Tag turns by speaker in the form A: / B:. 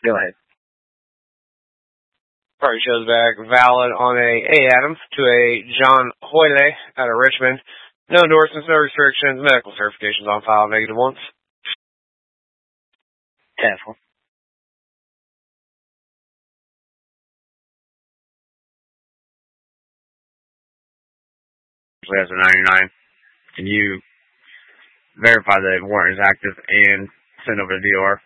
A: Go ahead.
B: Party shows back valid on a Adams to a John Hoyle out of Richmond. No endorsements, no restrictions, medical certifications on file, negative ones.
A: Careful. 99. Can you verify that warrant is active and send over the DOR?